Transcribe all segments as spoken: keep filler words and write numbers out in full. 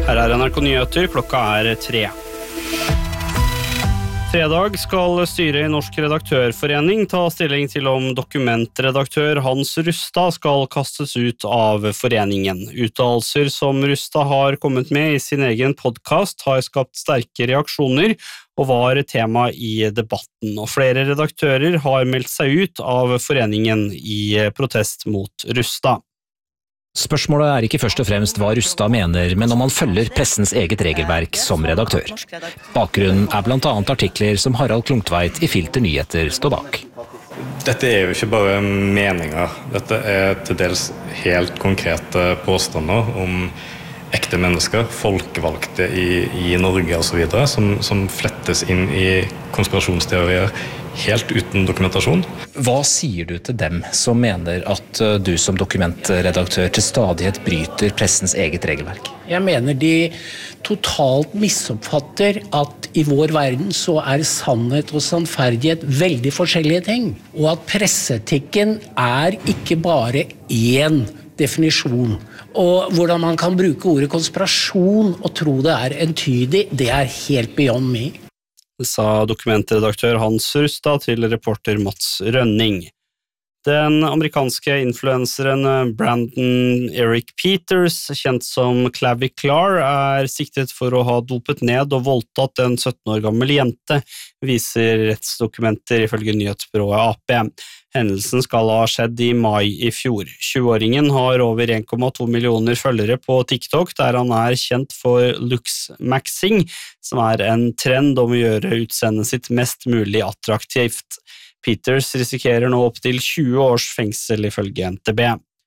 Her er N R K Nyheter, klokka er tre. Fredag skal styret i Norsk Redaktørforening ta stilling til om dokumentredaktør Hans Rustad skal kastes ut av foreningen. Uttalelser som Rustad har kommet med i sin egen podcast har skapt sterke reaksjoner og var tema i debatten. Og flere redaktører har meldt seg ut av foreningen i protest mot Rustad. Spørsmålet er ikke først og fremst hva Rustad mener, men om han følger pressens eget regelverk som redaktør. Bakgrunnen er blant annet artikler som Harald Klungtveit i Filter Nyheter står bak. Dette er jo ikke bare meninger. Dette er til dels helt konkrete påstander om ekte mennesker, folkevalgte i, i Norge og så videre, som, som flettes inn i konspirasjonsteorier helt uten dokumentasjon. Hva sier du til dem som mener at du som dokumentredaktør til stadighet bryter pressens eget regelverk? Jeg mener de totalt misoppfatter at i vår verden så er sannhet og sannferdighet veldig forskjellige ting. Og at presseetikken er ikke bare én definisjon. Og hvordan man kan bruke ordet konspirasjon og tro det er entydig, det er helt beyond me. Det sa dokumentredaktør Hans Rustad til reporter Mats Rønning. Den amerikanske influenseren Brandon Eric Peters, kjent som Clavy Clar, er siktet for å ha dopet ned og voldtatt en sytten år gammel jente, viser rettsdokumenter ifølge nyhetsbyrået A P. Hendelsen skal ha skjedd i mai i fjor. tjue-åringen har over en komma to millioner følgere på TikTok, der han er kjent for looks-maxing, som er en trend om å gjøre utseendet sitt mest mulig attraktivt. Peters risikerer nå opp til tjue års fengsel ifølge N T B.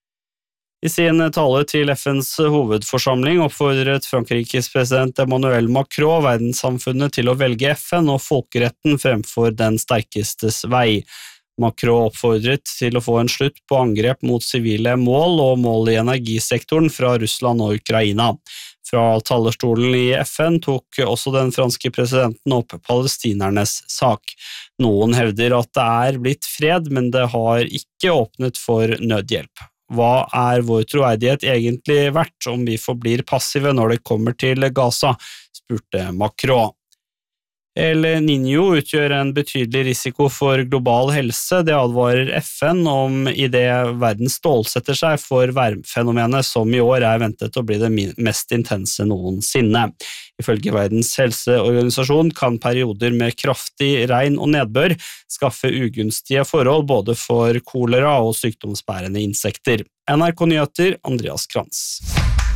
I sin tale til F N's hovedforsamling oppfordret Frankrikes president Emmanuel Macron verdenssamfunnet til å velge F N og folkeretten fremfor den sterkestes vei. Macron oppfordret til å få en slutt på angrep mot sivile mål og mål i energisektoren fra Russland og Ukraina. Fra talerstolen i F N tok også den franske presidenten opp palestinernes sak. Noen hevder at det er blitt fred, men det har ikke åpnet for nødhjelp. Hva er vår troverdighet egentlig verdt om vi forblir passive når det kommer til Gaza, spurte Macron. El Niño utgjør en betydelig risiko for global helse, det advarer F N om i det verden stålsetter seg for værfenomenet som i år er ventet å bli det mest intense noensinne. Ifølge Verdens helseorganisasjon kan perioder med kraftig regn og nedbør skaffe ugunstige forhold både for kolera og sykdomsbærende insekter. N R K Nyheter, Andreas Krantz.